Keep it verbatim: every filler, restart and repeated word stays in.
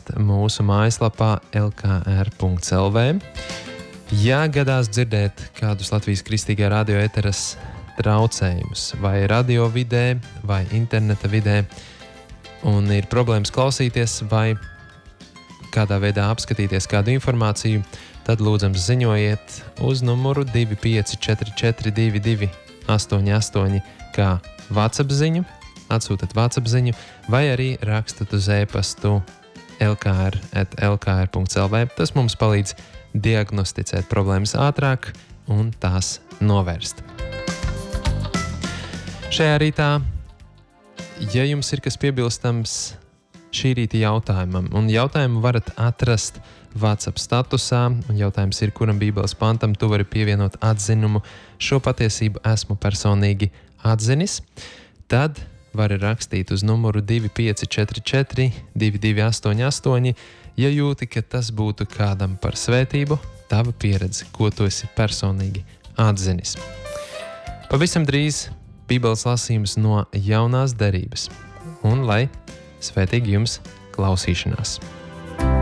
atrast mūsu mājaslapā l k r punkts l v. Ja gadās dzirdēt kādus Latvijas Kristīgā radio eteras traucējumus vai radio vidē vai interneta vidē un ir problēmas klausīties vai kādā veidā apskatīties kādu informāciju, tad lūdzams ziņojiet uz numuru divi pieci četri četri divi divi astoņi astoņi kā WhatsApp ziņu, atsūtat WhatsApp ziņu vai arī rakstat uz e-pastu l k r at l k r punkts l v. Tas mums palīdz diagnosticēt problēmas ātrāk un tās novērst. Šajā rītā, ja jums ir kas piebilstams šī rīta jautājumam, un jautājumu varat atrast WhatsApp statusā, un jautājums ir, kuram Bībeles pantam tu vari pievienot atzinumu, šo patiesību esmu personīgi atzinis, tad vari rakstīt uz numuru divi pieci četri četri divi divi astoņi astoņi, ja jūti, ka tas būtu kādam par svētību, tava pieredze, ko tu esi personīgi atzinis. Pavisam drīz Bībeles lasījums no jaunās derības, un lai svētīgi jums klausīšanās!